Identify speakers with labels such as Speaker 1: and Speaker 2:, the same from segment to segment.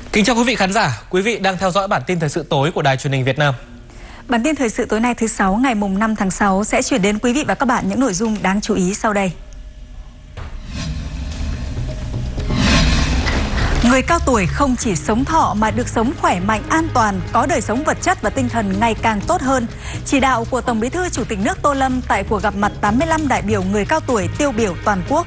Speaker 1: Kính chào quý vị khán giả, quý vị đang theo dõi bản tin thời sự tối của Đài Truyền hình Việt Nam.
Speaker 2: Bản tin thời sự tối nay thứ Sáu ngày 5 tháng 6 sẽ chuyển đến quý vị và các bạn những nội dung đáng chú ý sau đây. Người cao tuổi không chỉ sống thọ mà được sống khỏe mạnh, an toàn, có đời sống vật chất và tinh thần ngày càng tốt hơn. Chỉ đạo của Tổng Bí thư Chủ tịch nước Tô Lâm tại cuộc gặp mặt 85 đại biểu người cao tuổi tiêu biểu toàn quốc.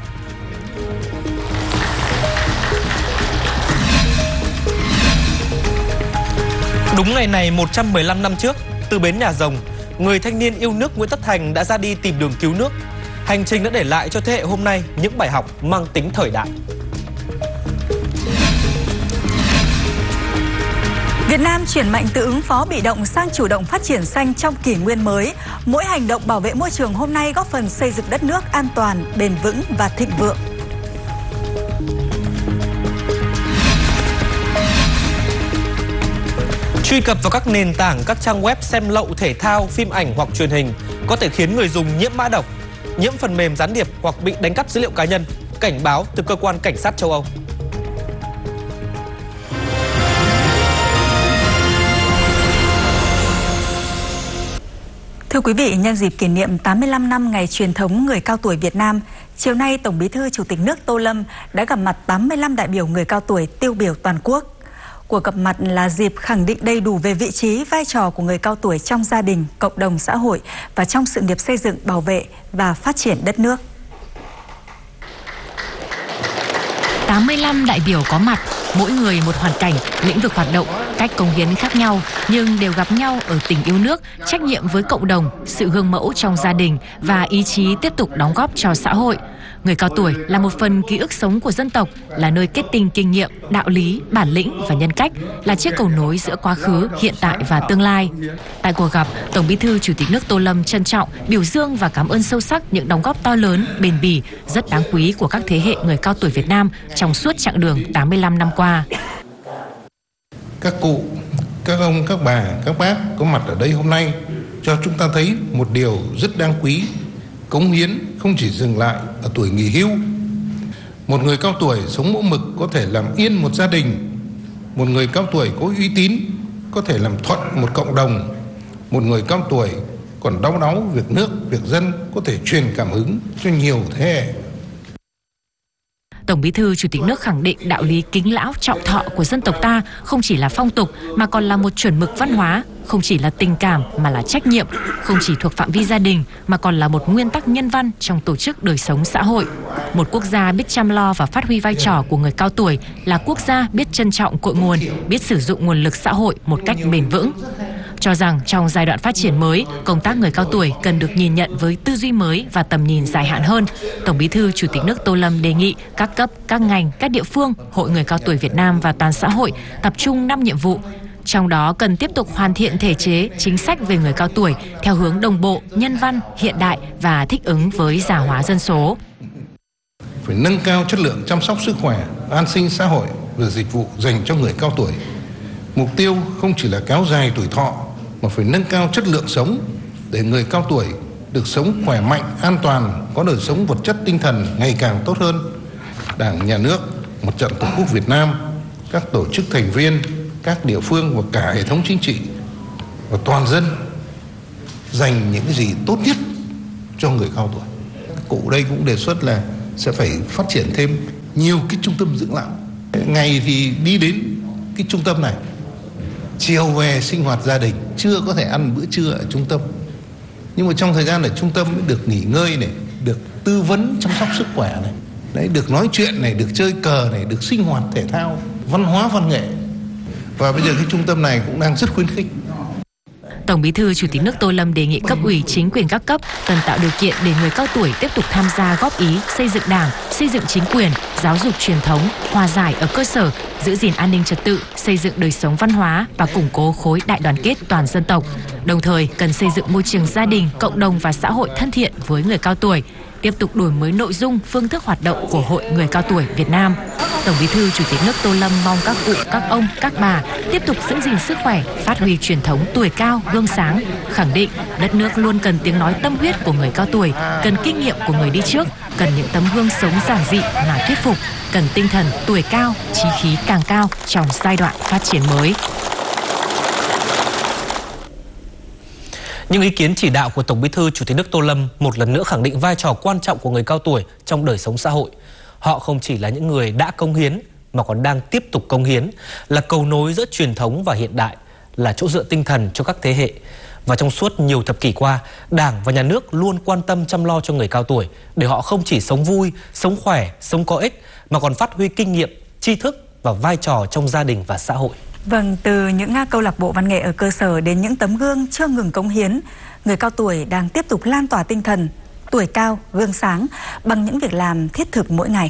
Speaker 1: Đúng ngày này 115 năm trước, từ bến Nhà Rồng, người thanh niên yêu nước Nguyễn Tất Thành đã ra đi tìm đường cứu nước. Hành trình đã để lại cho thế hệ hôm nay những bài học mang tính thời đại.
Speaker 2: Việt Nam chuyển mạnh từ ứng phó bị động sang chủ động phát triển xanh trong kỷ nguyên mới. Mỗi hành động bảo vệ môi trường hôm nay góp phần xây dựng đất nước an toàn, bền vững và thịnh vượng.
Speaker 1: Truy cập vào các nền tảng, các trang web xem lậu thể thao, phim ảnh hoặc truyền hình có thể khiến người dùng nhiễm mã độc, nhiễm phần mềm gián điệp hoặc bị đánh cắp dữ liệu cá nhân. Cảnh báo từ cơ quan cảnh sát châu Âu.
Speaker 2: Thưa quý vị, nhân dịp kỷ niệm 85 năm ngày truyền thống người cao tuổi Việt Nam, chiều nay Tổng Bí thư Chủ tịch nước Tô Lâm đã gặp mặt 85 đại biểu người cao tuổi tiêu biểu toàn quốc. Cuộc gặp mặt là dịp khẳng định đầy đủ về vị trí, vai trò của người cao tuổi trong gia đình, cộng đồng xã hội và trong sự nghiệp xây dựng, bảo vệ và phát triển đất nước.
Speaker 3: 85 đại biểu có mặt, mỗi người một hoàn cảnh, lĩnh vực hoạt động, cách cống hiến khác nhau, nhưng đều gặp nhau ở tình yêu nước, trách nhiệm với cộng đồng, sự gương mẫu trong gia đình và ý chí tiếp tục đóng góp cho xã hội. Người cao tuổi là một phần ký ức sống của dân tộc, là nơi kết tinh kinh nghiệm, đạo lý, bản lĩnh và nhân cách, là chiếc cầu nối giữa quá khứ, hiện tại và tương lai. Tại cuộc gặp, Tổng Bí thư Chủ tịch nước Tô Lâm trân trọng, biểu dương và cảm ơn sâu sắc những đóng góp to lớn, bền bỉ, rất đáng quý của các thế hệ người cao tuổi Việt Nam trong suốt chặng đường 85 năm qua.
Speaker 4: Các cụ, các ông, các bà, các bác có mặt ở đây hôm nay cho chúng ta thấy một điều rất đáng quý. Cống hiến không chỉ dừng lại ở tuổi nghỉ hưu. Một người cao tuổi sống mẫu mực có thể làm yên một gia đình. Một người cao tuổi có uy tín có thể làm thuận một cộng đồng. Một người cao tuổi còn đau đáu việc nước, việc dân có thể truyền cảm hứng cho nhiều thế hệ.
Speaker 3: Tổng Bí thư Chủ tịch nước khẳng định đạo lý kính lão trọng thọ của dân tộc ta không chỉ là phong tục mà còn là một chuẩn mực văn hóa, không chỉ là tình cảm mà là trách nhiệm, không chỉ thuộc phạm vi gia đình mà còn là một nguyên tắc nhân văn trong tổ chức đời sống xã hội. Một quốc gia biết chăm lo và phát huy vai trò của người cao tuổi là quốc gia biết trân trọng cội nguồn, biết sử dụng nguồn lực xã hội một cách bền vững. Cho rằng trong giai đoạn phát triển mới, công tác người cao tuổi cần được nhìn nhận với tư duy mới và tầm nhìn dài hạn hơn. Tổng Bí thư Chủ tịch nước Tô Lâm đề nghị các cấp, các ngành, các địa phương, Hội người cao tuổi Việt Nam và toàn xã hội tập trung 5 nhiệm vụ. Trong đó cần tiếp tục hoàn thiện thể chế, chính sách về người cao tuổi theo hướng đồng bộ, nhân văn, hiện đại và thích ứng với già hóa dân số.
Speaker 4: Phải nâng cao chất lượng chăm sóc sức khỏe, an sinh xã hội và dịch vụ dành cho người cao tuổi. Mục tiêu không chỉ là kéo dài tuổi thọ mà phải nâng cao chất lượng sống để người cao tuổi được sống khỏe mạnh, an toàn, có đời sống vật chất tinh thần ngày càng tốt hơn. Đảng, Nhà nước, Mặt trận Tổ quốc Việt Nam, các tổ chức thành viên, các địa phương và cả hệ thống chính trị và toàn dân dành những cái gì tốt nhất cho người cao tuổi. Cụ đây cũng đề xuất là sẽ phải phát triển thêm nhiều cái trung tâm dưỡng lão. Ngày thì đi đến cái trung tâm này, chiều về sinh hoạt gia đình, trưa có thể ăn bữa trưa ở trung tâm. Nhưng mà trong thời gian ở trung tâm mới được nghỉ ngơi này, được tư vấn chăm sóc sức khỏe này, đấy, được nói chuyện này, được chơi cờ này, được sinh hoạt thể thao, văn hóa văn nghệ. Và bây giờ cái trung tâm này cũng đang rất khuyến khích.
Speaker 3: Tổng Bí thư Chủ tịch nước Tô Lâm đề nghị cấp ủy chính quyền các cấp cần tạo điều kiện để người cao tuổi tiếp tục tham gia góp ý xây dựng Đảng, xây dựng chính quyền, giáo dục truyền thống, hòa giải ở cơ sở, giữ gìn an ninh trật tự, xây dựng đời sống văn hóa và củng cố khối đại đoàn kết toàn dân tộc. Đồng thời cần xây dựng môi trường gia đình, cộng đồng và xã hội thân thiện với người cao tuổi, tiếp tục đổi mới nội dung, phương thức hoạt động của Hội người cao tuổi Việt Nam. Tổng Bí thư Chủ tịch nước Tô Lâm mong các cụ, các ông, các bà tiếp tục giữ gìn sức khỏe, phát huy truyền thống tuổi cao, gương sáng, khẳng định đất nước luôn cần tiếng nói tâm huyết của người cao tuổi, cần kinh nghiệm của người đi trước, cần những tấm gương sống giản dị mà thuyết phục, cần tinh thần tuổi cao, chí khí càng cao trong giai đoạn phát triển mới.
Speaker 1: Những ý kiến chỉ đạo của Tổng Bí thư Chủ tịch nước Tô Lâm một lần nữa khẳng định vai trò quan trọng của người cao tuổi trong đời sống xã hội. Họ không chỉ là những người đã cống hiến mà còn đang tiếp tục cống hiến, là cầu nối giữa truyền thống và hiện đại, là chỗ dựa tinh thần cho các thế hệ. Và trong suốt nhiều thập kỷ qua, Đảng và Nhà nước luôn quan tâm chăm lo cho người cao tuổi để họ không chỉ sống vui, sống khỏe, sống có ích mà còn phát huy kinh nghiệm, tri thức và vai trò trong gia đình và xã hội.
Speaker 2: Vâng, từ những câu lạc bộ văn nghệ ở cơ sở đến những tấm gương chưa ngừng cống hiến, người cao tuổi đang tiếp tục lan tỏa tinh thần tuổi cao, gương sáng bằng những việc làm thiết thực mỗi ngày.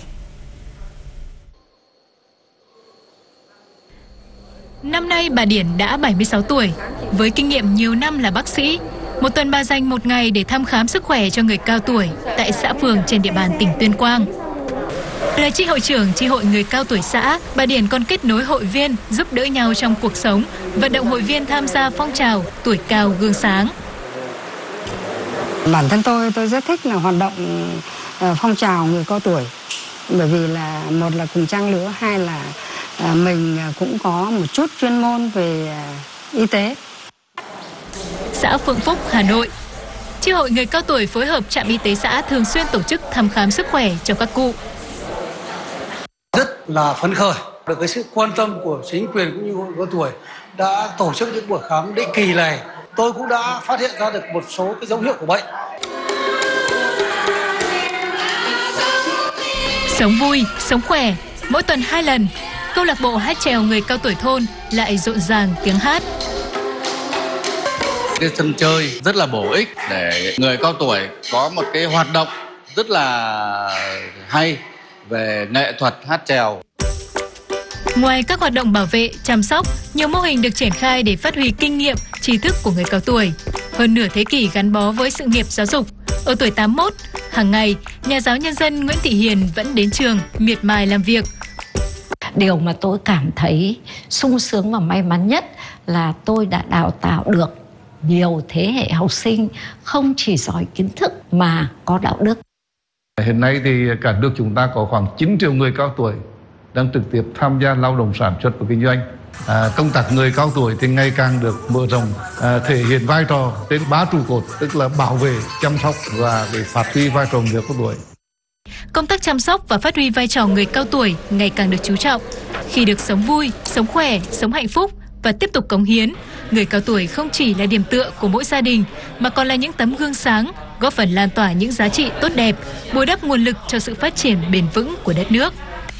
Speaker 5: Năm nay bà Điển đã 76 tuổi. Với kinh nghiệm nhiều năm là bác sĩ, một tuần bà dành một ngày để thăm khám sức khỏe cho người cao tuổi tại xã phường trên địa bàn tỉnh Tuyên Quang. Là chi hội trưởng chi hội người cao tuổi xã, bà Điển còn kết nối hội viên giúp đỡ nhau trong cuộc sống, vận động hội viên tham gia phong trào tuổi cao gương sáng.
Speaker 6: Bản thân tôi rất thích là hoạt động phong trào người cao tuổi, bởi vì là một là cùng trang lứa, hai là mình cũng có một chút chuyên môn về y tế.
Speaker 5: Xã Phượng Phúc, Hà Nội, chi hội người cao tuổi phối hợp trạm y tế xã thường xuyên tổ chức thăm khám sức khỏe cho các cụ.
Speaker 7: Rất là phấn khởi được cái sự quan tâm của chính quyền cũng như hội cao tuổi đã tổ chức những buổi khám định kỳ này. Tôi cũng đã phát hiện ra được một số cái dấu hiệu của bệnh.
Speaker 5: Sống vui, sống khỏe, mỗi tuần 2 lần, câu lạc bộ hát chèo người cao tuổi thôn lại rộn ràng tiếng hát.
Speaker 8: Cái sân chơi rất là bổ ích để người cao tuổi có một cái hoạt động rất là hay về nghệ thuật hát chèo.
Speaker 5: Ngoài các hoạt động bảo vệ, chăm sóc, nhiều mô hình được triển khai để phát huy kinh nghiệm, tri thức của người cao tuổi. Hơn nửa thế kỷ gắn bó với sự nghiệp giáo dục. Ở tuổi 81, hàng ngày, nhà giáo nhân dân Nguyễn Thị Hiền vẫn đến trường, miệt mài làm việc.
Speaker 9: Điều mà tôi cảm thấy sung sướng và may mắn nhất là tôi đã đào tạo được nhiều thế hệ học sinh không chỉ giỏi kiến thức mà có đạo đức.
Speaker 4: Hiện nay thì cả nước chúng ta có khoảng 9 triệu người cao tuổi đang trực tiếp tham gia lao động sản xuất và kinh doanh. Công tác người cao tuổi thì ngày càng được mở rộng, thể hiện vai trò trên 3 trụ cột, tức là bảo vệ, chăm sóc và để phát huy vai trò người cao tuổi.
Speaker 5: Công tác chăm sóc và phát huy vai trò người cao tuổi ngày càng được chú trọng. Khi được sống vui, sống khỏe, sống hạnh phúc và tiếp tục cống hiến, người cao tuổi không chỉ là điểm tựa của mỗi gia đình mà còn là những tấm gương sáng, góp phần lan tỏa những giá trị tốt đẹp, bồi đắp nguồn lực cho sự phát triển bền vững của đất nước.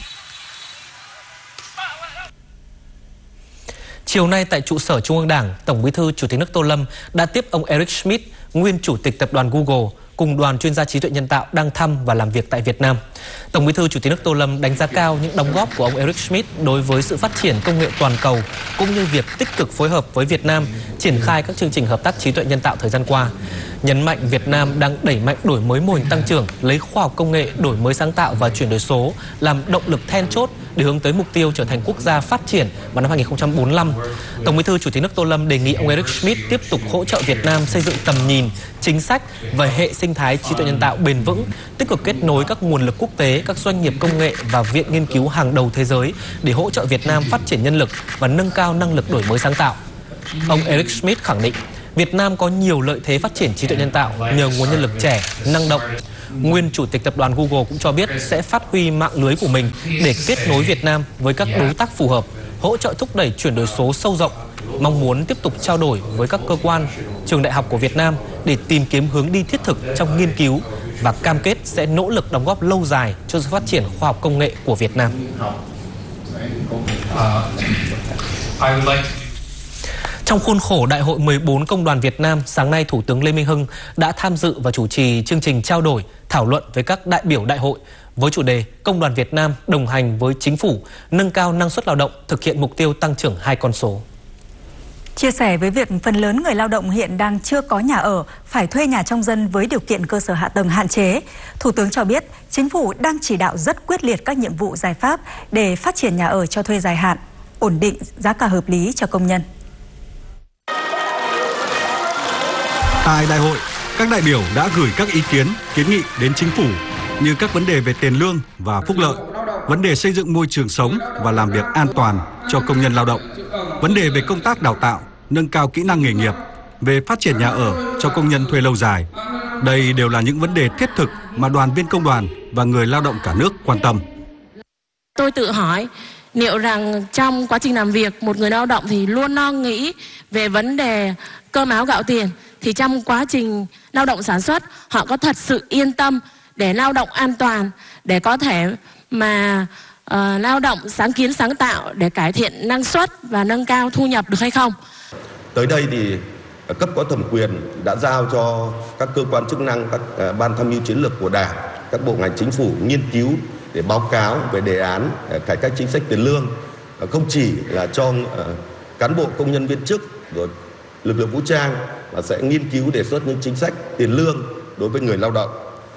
Speaker 1: Chiều nay tại trụ sở Trung ương Đảng, Tổng Bí thư Chủ tịch nước Tô Lâm đã tiếp ông Eric Schmidt, nguyên Chủ tịch Tập đoàn Google, cùng đoàn chuyên gia trí tuệ nhân tạo đang thăm và làm việc tại Việt Nam. Tổng Bí thư Chủ tịch nước Tô Lâm đánh giá cao những đóng góp của ông Eric Schmidt đối với sự phát triển công nghệ toàn cầu, cũng như việc tích cực phối hợp với Việt Nam triển khai các chương trình hợp tác trí tuệ nhân tạo thời gian qua. Nhấn mạnh Việt Nam đang đẩy mạnh đổi mới mô hình tăng trưởng, lấy khoa học công nghệ, đổi mới sáng tạo và chuyển đổi số làm động lực then chốt để hướng tới mục tiêu trở thành quốc gia phát triển vào năm 2045. Tổng Bí thư Chủ tịch nước Tô Lâm đề nghị ông Eric Schmidt tiếp tục hỗ trợ Việt Nam xây dựng tầm nhìn, chính sách về hệ sinh thái trí tuệ nhân tạo bền vững, tích cực kết nối các nguồn lực quốc tế, các doanh nghiệp công nghệ và viện nghiên cứu hàng đầu thế giới để hỗ trợ Việt Nam phát triển nhân lực và nâng cao năng lực đổi mới sáng tạo. Ông Eric Schmidt khẳng định Việt Nam có nhiều lợi thế phát triển trí tuệ nhân tạo nhờ nguồn nhân lực trẻ, năng động. Nguyên Chủ tịch Tập đoàn Google cũng cho biết sẽ phát huy mạng lưới của mình để kết nối Việt Nam với các đối tác phù hợp, hỗ trợ thúc đẩy chuyển đổi số sâu rộng, mong muốn tiếp tục trao đổi với các cơ quan, trường đại học của Việt Nam để tìm kiếm hướng đi thiết thực trong nghiên cứu và cam kết sẽ nỗ lực đóng góp lâu dài cho sự phát triển khoa học công nghệ của Việt Nam. Trong khuôn khổ Đại hội 14 Công đoàn Việt Nam, sáng nay Thủ tướng Lê Minh Hưng đã tham dự và chủ trì chương trình trao đổi, thảo luận với các đại biểu đại hội với chủ đề Công đoàn Việt Nam đồng hành với Chính phủ, nâng cao năng suất lao động, thực hiện mục tiêu tăng trưởng 2 con số.
Speaker 2: Chia sẻ với việc phần lớn người lao động hiện đang chưa có nhà ở, phải thuê nhà trong dân với điều kiện cơ sở hạ tầng hạn chế, Thủ tướng cho biết Chính phủ đang chỉ đạo rất quyết liệt các nhiệm vụ giải pháp để phát triển nhà ở cho thuê dài hạn, ổn định giá cả hợp lý cho công nhân.
Speaker 10: Tại đại hội, các đại biểu đã gửi các ý kiến, kiến nghị đến chính phủ như các vấn đề về tiền lương và phúc lợi, vấn đề xây dựng môi trường sống và làm việc an toàn cho công nhân lao động, vấn đề về công tác đào tạo, nâng cao kỹ năng nghề nghiệp, về phát triển nhà ở cho công nhân thuê lâu dài. Đây đều là những vấn đề thiết thực mà đoàn viên công đoàn và người lao động cả nước quan tâm.
Speaker 11: Tôi tự hỏi liệu rằng trong quá trình làm việc, một người lao động thì luôn lo nghĩ về vấn đề cơm áo gạo tiền, thì trong quá trình lao động sản xuất họ có thật sự yên tâm để lao động an toàn, để có thể mà lao động sáng kiến sáng tạo để cải thiện năng suất và nâng cao thu nhập được hay không?
Speaker 12: Tới đây thì cấp có thẩm quyền đã giao cho các cơ quan chức năng, các ban tham mưu chiến lược của Đảng, các bộ ngành chính phủ nghiên cứu để báo cáo về đề án cải cách chính sách tiền lương, không chỉ là cho cán bộ công nhân viên chức rồi lực lượng vũ trang, mà sẽ nghiên cứu đề xuất những chính sách tiền lương đối với người lao động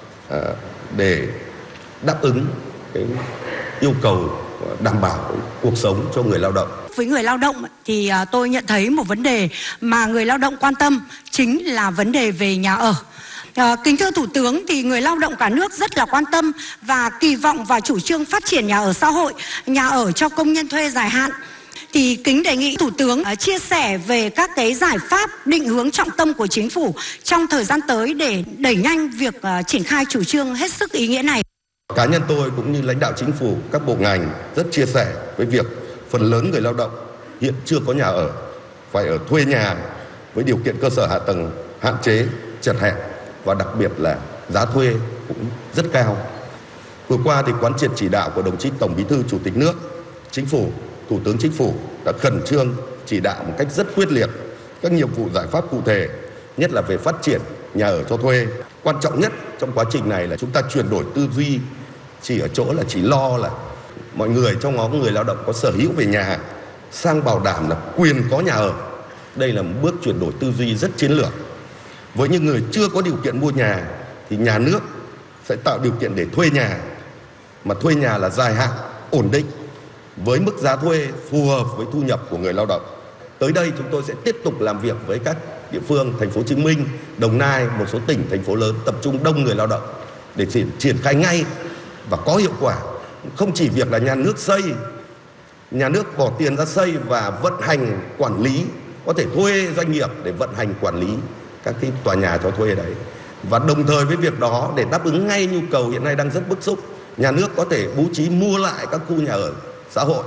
Speaker 12: để đáp ứng cái yêu cầu đảm bảo cuộc sống cho người lao động.
Speaker 13: Với người lao động thì tôi nhận thấy một vấn đề mà người lao động quan tâm chính là vấn đề về nhà ở. Kính thưa Thủ tướng, thì người lao động cả nước rất là quan tâm và kỳ vọng vào chủ trương phát triển nhà ở xã hội, nhà ở cho công nhân thuê dài hạn. Thì kính đề nghị Thủ tướng chia sẻ về các cái giải pháp định hướng trọng tâm của chính phủ trong thời gian tới để đẩy nhanh việc triển khai chủ trương hết sức ý nghĩa này.
Speaker 12: Cá nhân tôi cũng như lãnh đạo chính phủ, các bộ ngành rất chia sẻ với việc phần lớn người lao động hiện chưa có nhà ở, phải ở thuê nhà với điều kiện cơ sở hạ tầng hạn chế, chật hẹp và đặc biệt là giá thuê cũng rất cao. Vừa qua thì quán triệt chỉ đạo của đồng chí Tổng Bí thư Chủ tịch nước, Chính phủ, Thủ tướng Chính phủ đã khẩn trương chỉ đạo một cách rất quyết liệt các nhiệm vụ giải pháp cụ thể, nhất là về phát triển nhà ở cho thuê. Quan trọng nhất trong quá trình này là chúng ta chuyển đổi tư duy chỉ ở chỗ là chỉ lo là mọi người trong nhóm người lao động có sở hữu về nhà sang bảo đảm là quyền có nhà ở. Đây là một bước chuyển đổi tư duy rất chiến lược. Với những người chưa có điều kiện mua nhà thì nhà nước sẽ tạo điều kiện để thuê nhà, mà thuê nhà là dài hạn, ổn định với mức giá thuê phù hợp với thu nhập của người lao động. Tới đây chúng tôi sẽ tiếp tục làm việc với các địa phương, thành phố Hồ Chí Minh, Đồng Nai, một số tỉnh, thành phố lớn tập trung đông người lao động để triển khai ngay và có hiệu quả. Không chỉ việc là nhà nước xây, nhà nước bỏ tiền ra xây và vận hành quản lý, có thể thuê doanh nghiệp để vận hành quản lý các cái tòa nhà cho thuê đấy. Và đồng thời với việc đó, để đáp ứng ngay nhu cầu hiện nay đang rất bức xúc, nhà nước có thể bố trí mua lại các khu nhà ở xã hội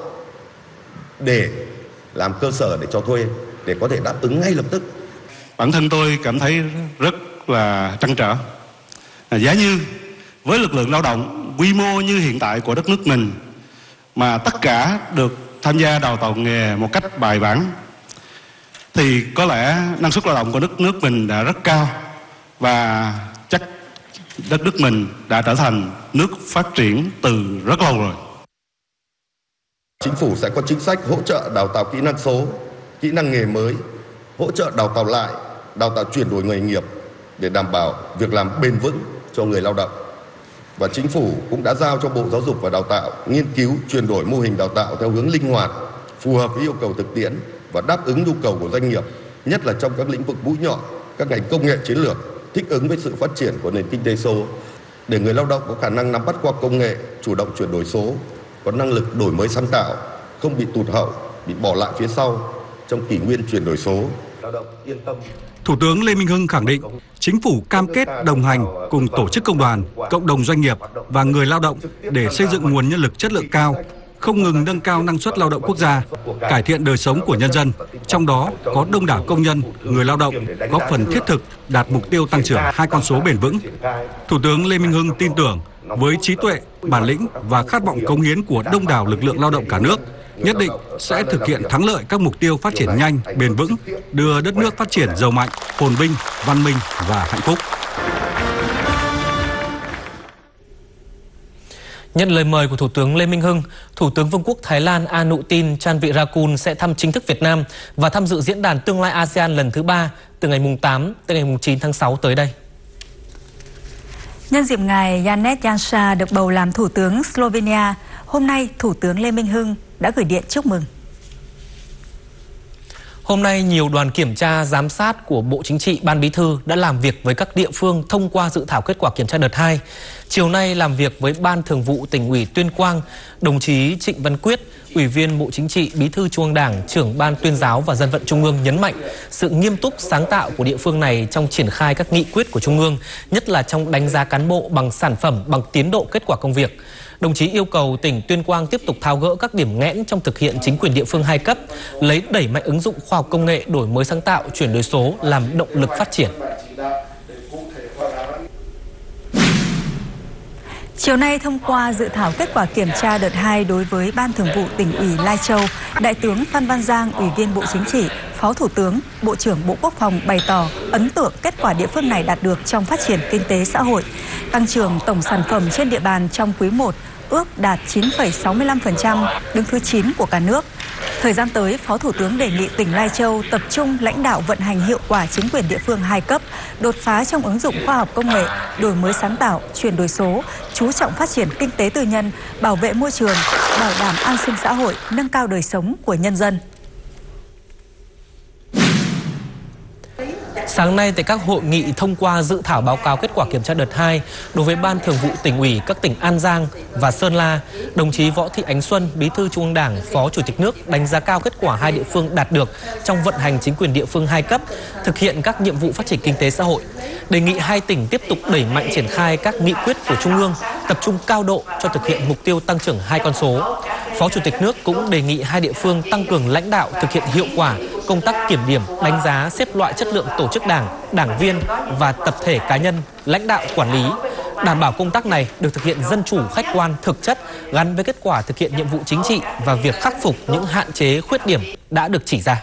Speaker 12: để làm cơ sở để cho thuê, để có thể đáp ứng ngay lập tức.
Speaker 14: Bản thân tôi cảm thấy rất là trăn trở. Giá như với lực lượng lao động quy mô như hiện tại của đất nước mình mà tất cả được tham gia đào tạo nghề một cách bài bản thì có lẽ năng suất lao động của đất nước mình đã rất cao và chắc đất nước mình đã trở thành nước phát triển từ rất lâu rồi.
Speaker 12: Chính phủ sẽ có chính sách hỗ trợ đào tạo kỹ năng số, kỹ năng nghề mới, hỗ trợ đào tạo lại, đào tạo chuyển đổi nghề nghiệp để đảm bảo việc làm bền vững cho người lao động. Và chính phủ cũng đã giao cho Bộ Giáo dục và Đào tạo nghiên cứu chuyển đổi mô hình đào tạo theo hướng linh hoạt, phù hợp với yêu cầu thực tiễn và đáp ứng nhu cầu của doanh nghiệp, nhất là trong các lĩnh vực mũi nhọn, các ngành công nghệ chiến lược, thích ứng với sự phát triển của nền kinh tế số, để người lao động có khả năng nắm bắt khoa học công nghệ, chủ động chuyển đổi số, có năng lực đổi mới sáng tạo, không bị tụt hậu, bị bỏ lại phía sau trong kỷ nguyên chuyển đổi số. Lao động yên tâm.
Speaker 10: Thủ tướng Lê Minh Hưng khẳng định, chính phủ cam kết đồng hành cùng tổ chức công đoàn, cộng đồng doanh nghiệp và người lao động để xây dựng nguồn nhân lực chất lượng cao, không ngừng nâng cao năng suất lao động quốc gia, cải thiện đời sống của nhân dân, trong đó có đông đảo công nhân, người lao động, góp phần thiết thực đạt mục tiêu tăng trưởng 2 con số bền vững. Thủ tướng Lê Minh Hưng tin tưởng với trí tuệ, bản lĩnh và khát vọng cống hiến của đông đảo lực lượng lao động cả nước, nhất định sẽ thực hiện thắng lợi các mục tiêu phát triển nhanh, bền vững, đưa đất nước phát triển giàu mạnh, phồn vinh, văn minh và hạnh phúc.
Speaker 1: Nhận lời mời của Thủ tướng Lê Minh Hưng, Thủ tướng Vương quốc Thái Lan Anutin Chanvirakul sẽ thăm chính thức Việt Nam và tham dự diễn đàn tương lai ASEAN lần thứ 3 từ ngày 8 tới ngày 9 tháng 6 tới đây.
Speaker 2: Nhân dịp ngài Janez Janša được bầu làm Thủ tướng Slovenia, hôm nay Thủ tướng Lê Minh Hưng đã gửi điện chúc mừng.
Speaker 1: Hôm nay, nhiều đoàn kiểm tra giám sát của Bộ Chính trị, Ban Bí thư đã làm việc với các địa phương thông qua dự thảo kết quả kiểm tra đợt 2. Chiều nay làm việc với Ban Thường vụ Tỉnh ủy Tuyên Quang, đồng chí Trịnh Văn Quyết, Ủy viên Bộ Chính trị, Bí thư Trung ương Đảng, Trưởng Ban Tuyên giáo và Dân vận Trung ương nhấn mạnh sự nghiêm túc sáng tạo của địa phương này trong triển khai các nghị quyết của Trung ương, nhất là trong đánh giá cán bộ bằng sản phẩm, bằng tiến độ kết quả công việc. Đồng chí yêu cầu tỉnh Tuyên Quang tiếp tục tháo gỡ các điểm nghẽn trong thực hiện chính quyền địa phương 2 cấp, lấy đẩy mạnh ứng dụng khoa học công nghệ, đổi mới sáng tạo, chuyển đổi số làm động lực phát triển.
Speaker 2: Chiều nay thông qua dự thảo kết quả kiểm tra đợt 2 đối với Ban Thường vụ Tỉnh ủy Lai Châu, Đại tướng Phan Văn Giang, Ủy viên Bộ Chính trị, Phó Thủ tướng, Bộ trưởng Bộ Quốc phòng bày tỏ ấn tượng kết quả địa phương này đạt được trong phát triển kinh tế xã hội. Tăng trưởng tổng sản phẩm trên địa bàn trong quý 1 ước đạt 9,65%, đứng thứ 9 của cả nước. Thời gian tới, Phó Thủ tướng đề nghị tỉnh Lai Châu tập trung lãnh đạo vận hành hiệu quả chính quyền địa phương 2 cấp, đột phá trong ứng dụng khoa học công nghệ, đổi mới sáng tạo, chuyển đổi số, chú trọng phát triển kinh tế tư nhân, bảo vệ môi trường, bảo đảm an sinh xã hội, nâng cao đời sống của nhân dân.
Speaker 1: Sáng nay, tại các hội nghị thông qua dự thảo báo cáo kết quả kiểm tra đợt 2 đối với Ban Thường vụ Tỉnh ủy các tỉnh An Giang và Sơn La, đồng chí Võ Thị Ánh Xuân, Bí thư Trung ương Đảng, Phó Chủ tịch nước đánh giá cao kết quả 2 địa phương đạt được trong vận hành chính quyền địa phương 2 cấp, thực hiện các nhiệm vụ phát triển kinh tế xã hội. Đề nghị 2 tỉnh tiếp tục đẩy mạnh triển khai các nghị quyết của Trung ương, tập trung cao độ cho thực hiện mục tiêu tăng trưởng 2 con số. Phó Chủ tịch nước cũng đề nghị 2 địa phương tăng cường lãnh đạo thực hiện hiệu quả công tác kiểm điểm, đánh giá, xếp loại chất lượng tổ chức đảng, đảng viên và tập thể cá nhân, lãnh đạo quản lý. Đảm bảo công tác này được thực hiện dân chủ, khách quan, thực chất, gắn với kết quả thực hiện nhiệm vụ chính trị và việc khắc phục những hạn chế, khuyết điểm đã được chỉ ra.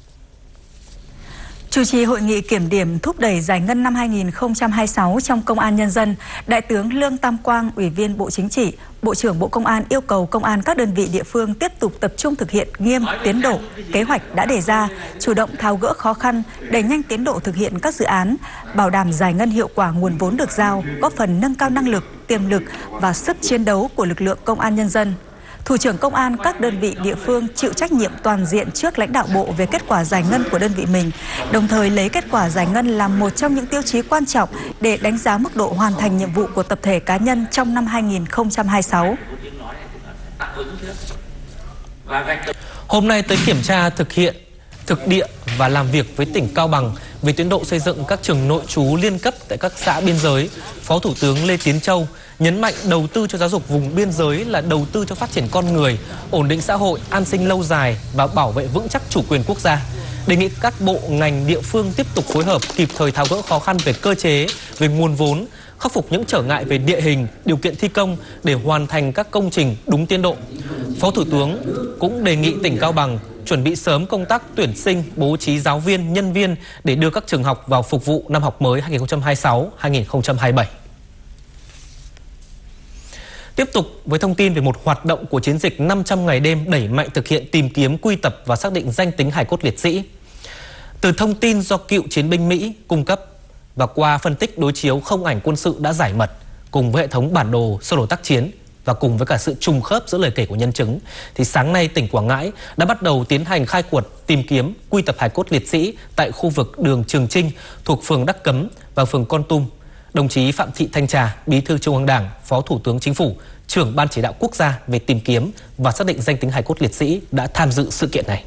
Speaker 2: Chủ trì hội nghị kiểm điểm thúc đẩy giải ngân năm 2026 trong Công an Nhân dân, Đại tướng Lương Tam Quang, Ủy viên Bộ Chính trị, Bộ trưởng Bộ Công an yêu cầu công an các đơn vị địa phương tiếp tục tập trung thực hiện nghiêm tiến độ, kế hoạch đã đề ra, chủ động tháo gỡ khó khăn, đẩy nhanh tiến độ thực hiện các dự án, bảo đảm giải ngân hiệu quả nguồn vốn được giao, góp phần nâng cao năng lực, tiềm lực và sức chiến đấu của lực lượng Công an Nhân dân. Thủ trưởng Công an các đơn vị địa phương chịu trách nhiệm toàn diện trước lãnh đạo Bộ về kết quả giải ngân của đơn vị mình, đồng thời lấy kết quả giải ngân làm một trong những tiêu chí quan trọng để đánh giá mức độ hoàn thành nhiệm vụ của tập thể cá nhân trong năm 2026.
Speaker 1: Hôm nay tới kiểm tra thực địa và làm việc với tỉnh Cao Bằng về tiến độ xây dựng các trường nội trú liên cấp tại các xã biên giới, Phó Thủ tướng Lê Tiến Châu nhấn mạnh đầu tư cho giáo dục vùng biên giới là đầu tư cho phát triển con người, ổn định xã hội, an sinh lâu dài và bảo vệ vững chắc chủ quyền quốc gia. Đề nghị các bộ ngành địa phương tiếp tục phối hợp kịp thời tháo gỡ khó khăn về cơ chế, về nguồn vốn, khắc phục những trở ngại về địa hình, điều kiện thi công để hoàn thành các công trình đúng tiến độ. Phó Thủ tướng cũng đề nghị tỉnh Cao Bằng chuẩn bị sớm công tác tuyển sinh, bố trí giáo viên, nhân viên để đưa các trường học vào phục vụ năm học mới 2026-2027. Tiếp tục với thông tin về một hoạt động của chiến dịch 500 ngày đêm đẩy mạnh thực hiện tìm kiếm, quy tập và xác định danh tính hài cốt liệt sĩ. Từ thông tin do cựu chiến binh Mỹ cung cấp và qua phân tích đối chiếu không ảnh quân sự đã giải mật cùng với hệ thống bản đồ sơ đồ tác chiến và cùng với cả sự trùng khớp giữa lời kể của nhân chứng, thì sáng nay tỉnh Quảng Ngãi đã bắt đầu tiến hành khai quật, tìm kiếm, quy tập hài cốt liệt sĩ tại khu vực đường Trường Trinh thuộc phường Đắc Cấm và phường Kon Tum. Đồng chí Phạm Thị Thanh Trà, Bí thư Trung ương Đảng, Phó Thủ tướng Chính phủ, Trưởng Ban Chỉ đạo Quốc gia về tìm kiếm và xác định danh tính hài cốt liệt sĩ đã tham dự sự kiện này.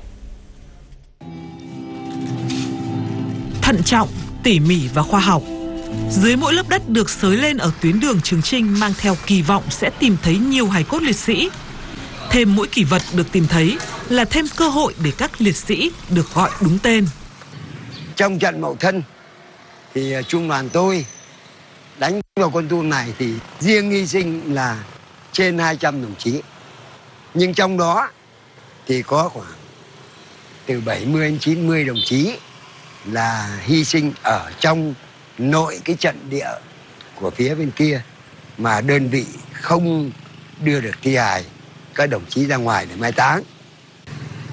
Speaker 15: Thận trọng, tỉ mỉ và khoa học. Dưới mỗi lớp đất được xới lên ở tuyến đường Trường Trinh mang theo kỳ vọng sẽ tìm thấy nhiều hài cốt liệt sĩ. Thêm mỗi kỷ vật được tìm thấy là thêm cơ hội để các liệt sĩ được gọi đúng tên.
Speaker 16: Trong trận Mậu Thân thì trung đoàn tôi đánh vào Kon Tum này thì riêng hy sinh là trên 200 đồng chí. Nhưng trong đó thì có khoảng từ 70 đến 90 đồng chí là hy sinh ở trong nội cái trận địa của phía bên kia mà đơn vị không đưa được thi hài các đồng chí ra ngoài để mai táng.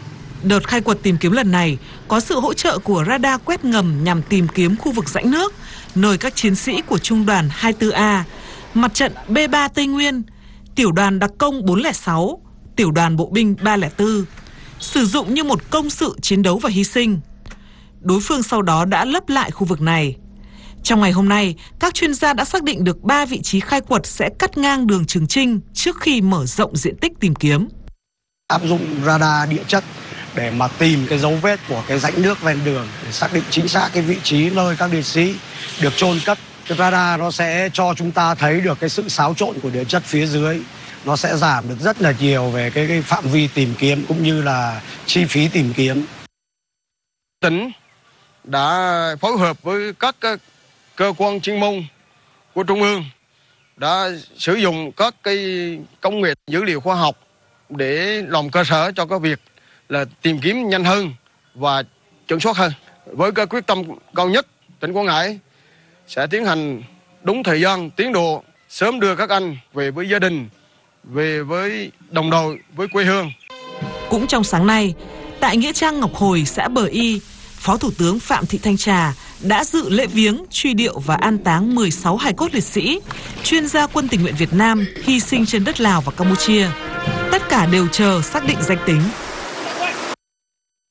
Speaker 15: Đợt khai quật tìm kiếm lần này có sự hỗ trợ của radar quét ngầm nhằm tìm kiếm khu vực rãnh nước, nơi các chiến sĩ của Trung đoàn 24A, Mặt trận B3 Tây Nguyên, Tiểu đoàn Đặc công 406, Tiểu đoàn Bộ binh 304, sử dụng như một công sự chiến đấu và hy sinh. Đối phương sau đó đã lấp lại khu vực này. Trong ngày hôm nay, các chuyên gia đã xác định được 3 vị trí khai quật sẽ cắt ngang đường Trường Chinh trước khi mở rộng diện tích tìm kiếm.
Speaker 17: Áp dụng radar địa chất để mà tìm cái dấu vết của cái rãnh nước ven đường để xác định chính xác cái vị trí nơi các liệt sĩ được chôn cất. Cái radar nó sẽ cho chúng ta thấy được cái sự xáo trộn của địa chất phía dưới. Nó sẽ giảm được rất là nhiều về cái phạm vi tìm kiếm cũng như là chi phí tìm kiếm.
Speaker 18: Tỉnh đã phối hợp với các cơ quan chuyên môn của Trung ương đã sử dụng các cái công nghệ dữ liệu khoa học để làm cơ sở cho cái việc là tìm kiếm nhanh hơn và chuẩn xác hơn. Với cái quyết tâm cao nhất, tỉnh Quảng Ngãi sẽ tiến hành đúng thời gian, tiến độ, sớm đưa các anh về với gia đình, về với đồng đội, với quê hương.
Speaker 15: Cũng trong sáng nay, tại Nghĩa trang Ngọc Hồi, xã Bờ Y, Phó Thủ tướng Phạm Thị Thanh Trà đã dự lễ viếng, truy điệu và an táng 16 hài cốt liệt sĩ, chuyên gia quân tình nguyện Việt Nam hy sinh trên đất Lào và Campuchia. Tất cả đều chờ xác định danh tính.